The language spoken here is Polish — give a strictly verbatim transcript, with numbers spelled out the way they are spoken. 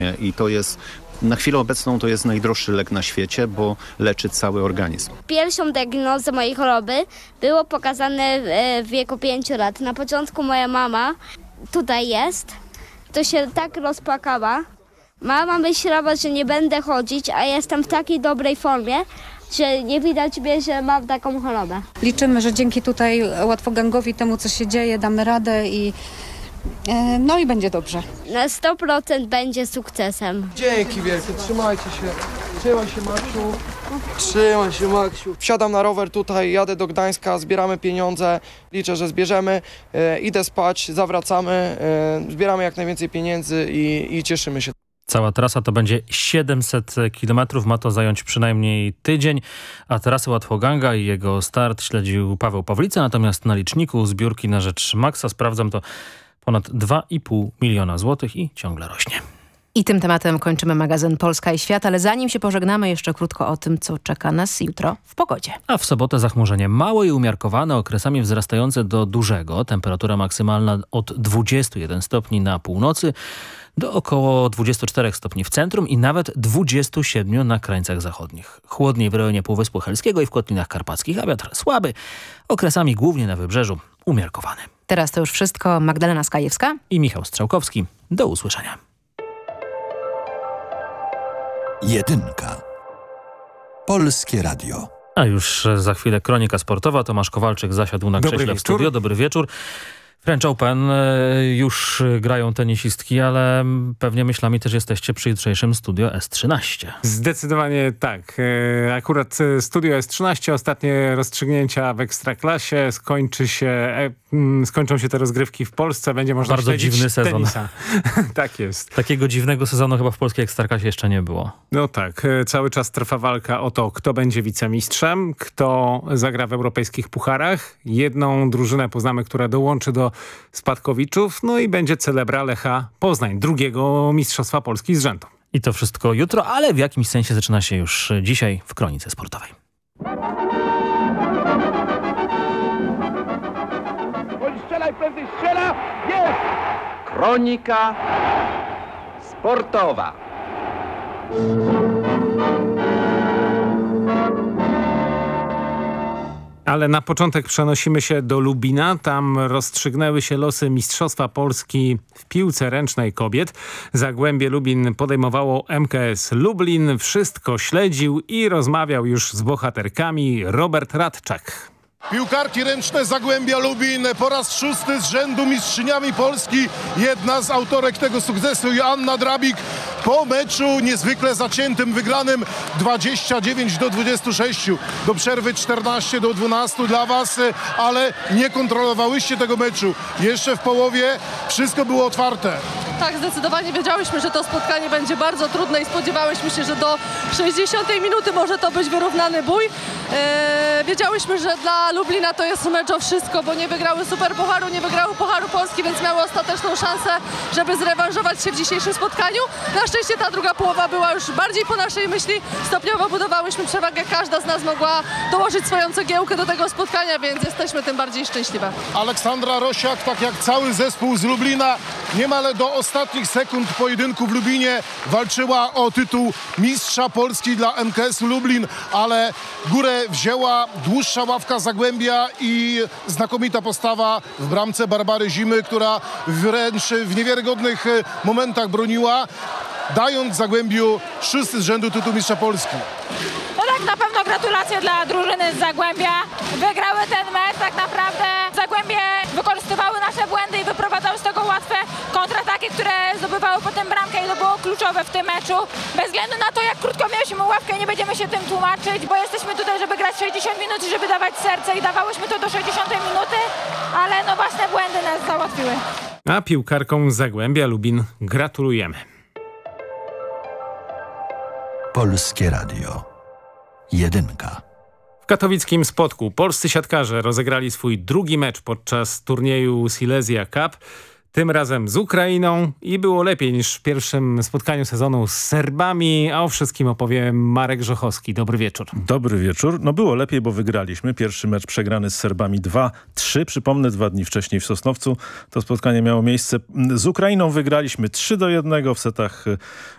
I to jest, na chwilę obecną to jest najdroższy lek na świecie, bo leczy cały organizm. Pierwszą diagnozę mojej choroby było pokazane w wieku pięciu lat. Na początku moja mama tutaj jest, to się tak rozpłakała. Mama myślała, że nie będę chodzić, a jestem w takiej dobrej formie, że nie widać mnie, że mam taką chorobę. Liczymy, że dzięki tutaj łatwogangowi, temu co się dzieje, damy radę i e, no i będzie dobrze. Na sto procent będzie sukcesem. Dzięki wielkie, trzymajcie się. Trzymaj się, Maksiu. Trzymaj się, Maksiu. Wsiadam na rower tutaj, jadę do Gdańska, zbieramy pieniądze. Liczę, że zbierzemy. E, idę spać, zawracamy, e, zbieramy jak najwięcej pieniędzy i, i cieszymy się. Cała trasa to będzie siedemset kilometrów, ma to zająć przynajmniej tydzień, a trasę Łatwoganga i jego start śledził Paweł Pawlica, natomiast na liczniku zbiórki na rzecz Maxa, sprawdzam, to ponad dwa i pół miliona złotych i ciągle rośnie. I tym tematem kończymy magazyn Polska i Świat, ale zanim się pożegnamy, jeszcze krótko o tym, co czeka nas jutro w pogodzie. A w sobotę zachmurzenie małe i umiarkowane, okresami wzrastające do dużego. Temperatura maksymalna od dwudziestu jeden stopni na północy do około dwudziestu czterech stopni w centrum i nawet dwudziestu siedmiu na krańcach zachodnich. Chłodniej w rejonie Półwyspu Helskiego i w Kotlinach Karpackich, a wiatr słaby, okresami głównie na wybrzeżu umiarkowany. Teraz to już wszystko. Magdalena Skajewska i Michał Strzałkowski. Do usłyszenia. Jedynka. Polskie Radio. A już za chwilę kronika sportowa. Tomasz Kowalczyk zasiadł na Dobry krześle wieczór. w studio. Dobry wieczór. French Open już grają tenisistki, ale pewnie myślami też jesteście przy jutrzejszym Studio S trzynaście. Zdecydowanie tak. Akurat Studio S trzynaście, ostatnie rozstrzygnięcia w Ekstraklasie. Skończy się, skończą się te rozgrywki w Polsce. Będzie można Bardzo śledzić dziwny sezon. tenisa. Tak jest. Takiego dziwnego sezonu chyba w polskiej Ekstraklasie jeszcze nie było. No tak. Cały czas trwa walka o to, kto będzie wicemistrzem, kto zagra w europejskich pucharach. Jedną drużynę poznamy, która dołączy do spadkowiczów, no i będzie celebra Lecha Poznań, drugiego mistrzostwa Polski z rzędu. I to wszystko jutro, ale w jakimś sensie zaczyna się już dzisiaj w Kronice Sportowej. Strzelaj, prędzej strzela! Jest! Kronika Sportowa. Ale na początek przenosimy się do Lubina. Tam rozstrzygnęły się losy Mistrzostwa Polski w piłce ręcznej kobiet. Zagłębie Lubin podejmowało M K S Lublin. Wszystko śledził i rozmawiał już z bohaterkami Robert Radczak. Piłkarki ręczne Zagłębia Lubin po raz szósty z rzędu mistrzyniami Polski. Jedna z autorek tego sukcesu, Joanna Drabik, po meczu niezwykle zaciętym, wygranym dwadzieścia dziewięć do dwudziestu sześciu. Do przerwy czternaście do dwunastu dla was, ale nie kontrolowałyście tego meczu. Jeszcze w połowie wszystko było otwarte. Tak, zdecydowanie wiedziałyśmy, że to spotkanie będzie bardzo trudne i spodziewałyśmy się, że do sześćdziesiątej minuty może to być wyrównany bój. Eee, wiedziałyśmy, że dla Lublina to jest mecz o wszystko, bo nie wygrały Superpucharu, nie wygrały Pucharu Polski, więc miały ostateczną szansę, żeby zrewanżować się w dzisiejszym spotkaniu. Na szczęście ta druga połowa była już bardziej po naszej myśli. Stopniowo budowałyśmy przewagę, każda z nas mogła dołożyć swoją cegiełkę do tego spotkania, więc jesteśmy tym bardziej szczęśliwe. Aleksandra Rosiak, tak jak cały zespół z Lublina, niemal do ostatnich sekund pojedynku w Lubinie walczyła o tytuł mistrza Polski dla M K S-u Lublin, ale górę wzięła dłuższa ławka Zagłębia i znakomita postawa w bramce Barbary Zimy, która wręcz w niewiarygodnych momentach broniła, dając Zagłębiu szósty z rzędu tytuł mistrza Polski. No tak, na pewno gratulacje dla drużyny z Zagłębia. Wygrały ten mecz, tak naprawdę Zagłębie wykorzystywały nasze błędy i wyprowadzały z tego łatwe kontrataki, które zdobywały potem bramkę i to było kluczowe w tym meczu. Bez względu na to, jak krótko mieliśmy ławkę, nie będziemy się tym tłumaczyć, bo jesteśmy tutaj, żeby grać sześćdziesiąt minut i żeby dawać serce i dawałyśmy to do sześćdziesiątej minuty, ale no własne błędy nas załatwiły. A piłkarkom Zagłębia Lubin gratulujemy. Polskie Radio. Jedynka. W katowickim Spodku polscy siatkarze rozegrali swój drugi mecz podczas turnieju Silesia Cup. Tym razem z Ukrainą i było lepiej niż w pierwszym spotkaniu sezonu z Serbami, a o wszystkim opowie Marek Żochowski. Dobry wieczór. Dobry wieczór. No było lepiej, bo wygraliśmy. Pierwszy mecz przegrany z Serbami dwa trzy. Przypomnę, dwa dni wcześniej w Sosnowcu to spotkanie miało miejsce. Z Ukrainą wygraliśmy trzy do jednego w setach